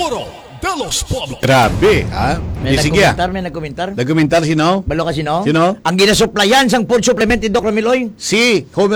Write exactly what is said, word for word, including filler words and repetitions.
Foro de los Pueblos. Grabe, ha? May Di, sige, ah. nagkomentar, may nagkomentar. Nagkomentar sino? Balo kasi no? Sino? Ang ginasuplayan sang food supplement ni Doc Ramiloy. Si Homer